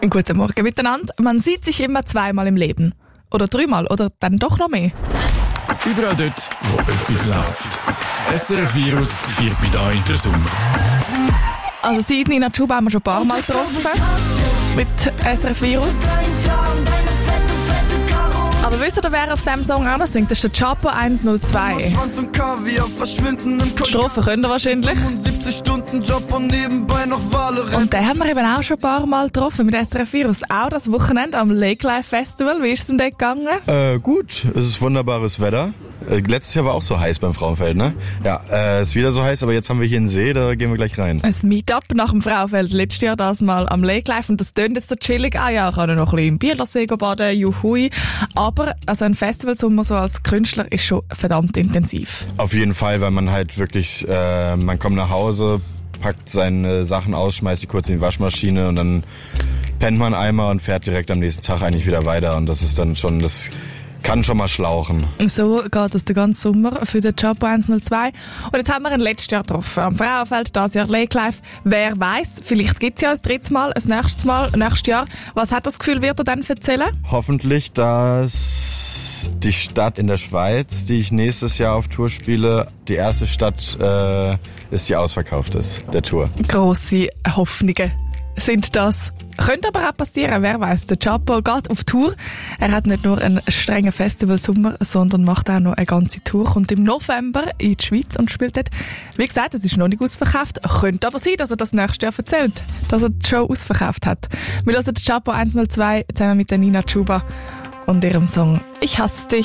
Guten Morgen miteinander. Man sieht sich immer zweimal im Leben. Oder dreimal. Oder dann doch noch mehr. Überall dort, wo etwas läuft. SRF Virus feiert bei da in der Sommer. Also seit Nina Chuba haben wir schon ein paar Mal getroffen. Mit SRF Virus. Aber wisst ihr, wer auf diesem Song auch noch singt? Das ist der Chapo 102. Die Strophe könnt ihr wahrscheinlich. Und den haben wir eben auch schon ein paar Mal getroffen mit SRF Virus. Auch das Wochenende am Lake Life Festival. Wie ist es denn dort gegangen? Gut, es ist wunderbares Wetter. Letztes Jahr war auch so heiß beim Frauenfeld, ne? Ja, es ist wieder so heiß, aber jetzt haben wir hier einen See, da gehen wir gleich rein. Ein Meetup nach dem Frauenfeld. Letztes Jahr das mal am Lake Life. Und das tönt jetzt so chillig. Ah ja, ich kann noch ein bisschen im Bielersee baden, juhui. Aber also ein Festivalsommer so als Künstler ist schon verdammt intensiv. Auf jeden Fall, weil man halt wirklich, man kommt nach Hause, packt seine Sachen aus, schmeißt die kurz in die Waschmaschine und dann pennt man einmal und fährt direkt am nächsten Tag eigentlich wieder weiter. Und das ist dann schon, das kann schon mal schlauchen. So geht es den ganzen Sommer für den Chapo 102. Und jetzt haben wir ihn letztes Jahr getroffen. Am Frauenfeld, dieses Jahr Lake Life. Wer weiss, vielleicht gibt es ja ein drittes Mal, ein nächstes Mal, nächstes Jahr. Was hat das Gefühl, wird er dann erzählen? Hoffentlich, dass die Stadt in der Schweiz, die ich nächstes Jahr auf Tour spiele, die erste Stadt ist, die ausverkauft ist, der Tour. Grosse Hoffnungen sind das. Könnte aber auch passieren, wer weiss. Der Chapo geht auf Tour. Er hat nicht nur einen strengen Festivalsommer, sondern macht auch noch eine ganze Tour. Kommt im November in die Schweiz und spielt dort. Wie gesagt, es ist noch nicht ausverkauft. Könnte aber sein, dass er das nächste Jahr erzählt, dass er die Show ausverkauft hat. Wir hören den Chapo 102 zusammen mit der Nina Chuba und ihrem Song «Ich hasse dich».